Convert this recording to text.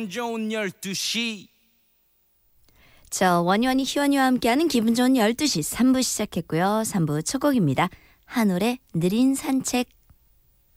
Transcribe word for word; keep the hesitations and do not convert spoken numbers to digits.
기분 좋은 열두 시. 자, 원효원이 희원이와 함께하는 기분 좋은 열두 시 삼 부 시작했고요. 삼 부 첫 곡입니다. 한올의 느린 산책.